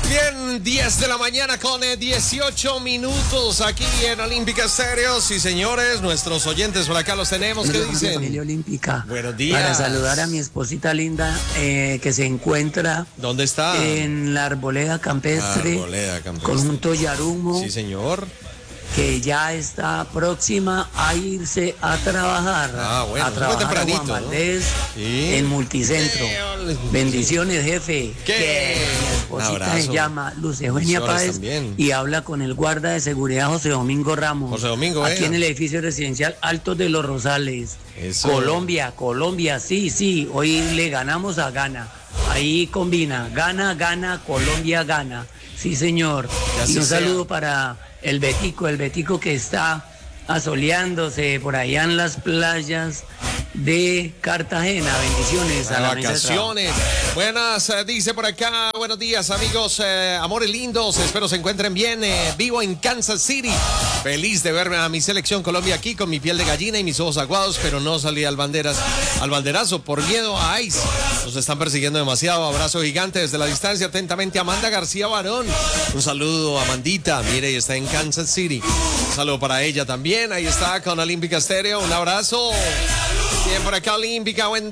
Bien, 10 de la mañana con 18 minutos aquí en Olímpica Estéreo. Sí, señores, nuestros oyentes por acá los tenemos. ¿Qué dicen? Familia Olímpica. Buenos días. Para saludar a mi esposita linda que se encuentra. ¿Dónde está? En la Arboleda Campestre. Arboleda Campestre. Conjunto Yarumo. Sí, señor. Que ya está próxima a irse a trabajar. Bueno, a trabajar tempranito, a Juan Valdés, ¿no? Sí. en Multicentro. Bendiciones, jefe. ¿Qué? Mi esposita se llama Luz Eugenia Páez también. y habla con el guarda de seguridad José Domingo Ramos. José Domingo, aquí en el edificio residencial Altos de los Rosales. Eso. Colombia, sí. Hoy le ganamos a Ghana. Ahí combina, gana, Colombia gana. Sí, señor. Y un saludo para el Betico que está asoleándose por allá en las playas de Cartagena. Bendiciones a la vacaciones. Buenas, dice por acá. Buenos días, amigos, amores lindos. Espero se encuentren bien. Vivo en Kansas City. Feliz de verme a mi selección Colombia aquí con mi piel de gallina y mis ojos aguados, pero no salí al banderazo por miedo a ICE. Nos están persiguiendo demasiado. Abrazo gigante desde la distancia. Atentamente, Amanda García Barón. Un saludo a Amandita. Mire, está en Kansas City. Un saludo para ella también. Ahí está con Olímpica Estéreo. Un abrazo. Bien por acá, Olímpica. Buen